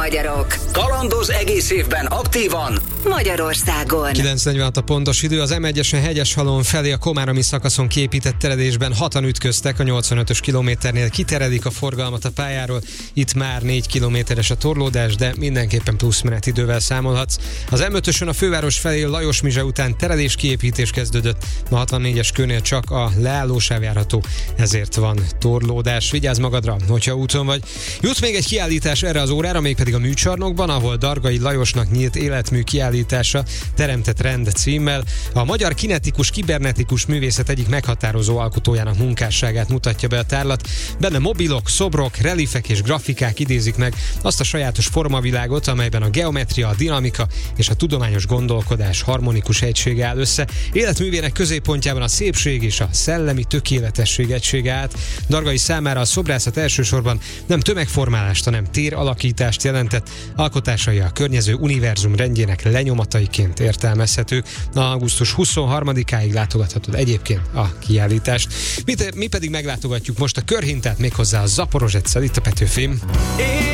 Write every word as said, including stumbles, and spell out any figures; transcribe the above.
magyarok. Kalandoz egész évben aktívan Magyarországon. kilenc negyvenhat a pontos idő, az em egyesen Hegyeshalom felé a komáromi szakaszon kiépített teredésben hatan ütköztek, a nyolcvanötös kilométernél kiteredik a forgalmat a pályáról. Itt már négy kilométeres a torlódás, de mindenképpen plusz menetidővel számolhatsz. Az em ötösön a főváros felé Lajos Mizse után teredés kiépítés kezdődött, a hatvannégyes kőnél csak a leállósáv járható, ezért van torlódás. Vigyázz magadra, hogyha úton vagy. Jut még egy kiállítás erre az órára, mégpedig a Műcsarnokban, ahol Dargai Lajosnak nyílt életmű kiállítása Teremtett rend címmel. A magyar kinetikus kibernetikus művészet egyik meghatározó alkotójának munkásságát mutatja be a tárlat. Benne mobilok, szobrok, reliefek és grafikák idézik meg azt a sajátos formavilágot, amelyben a geometria, a dinamika és a tudományos gondolkodás harmonikus egysége áll össze. Életművének középpontjában a szépség és a szellemi tökéletesség egysége állt. Dargai számára a szobrászat elsősorban nem tömegformálást, hanem téralakítást jelentett. Alkotásai a környező univerzum rendjének lenyomataiként értelmezhetők. augusztus huszonharmadikáig látogathatod egyébként a kiállítást. Mi, te, mi pedig meglátogatjuk most a Körhintát, méghozzá a Zaporozsetszel, itt a Petőfim.